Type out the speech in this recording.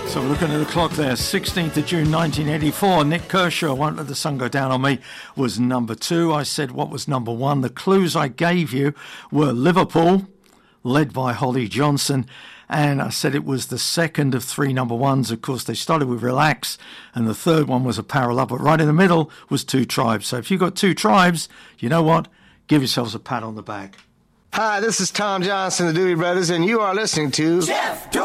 So looking at the clock there, 16th of June 1984, Nick Kershaw, Won't Let the Sun Go Down on Me, was number 2. I said what was number 1. The clues I gave you were Liverpool, led by Holly Johnson, and I said it was the second of 3 number 1s. Of course, they started with Relax, and the third one was A Parallel, but right in the middle was Two Tribes. So if you've got Two Tribes, you know what? Give yourselves a pat on the back. Hi, this is Tom Johnson, the Doobie Brothers, and you are listening to Jeff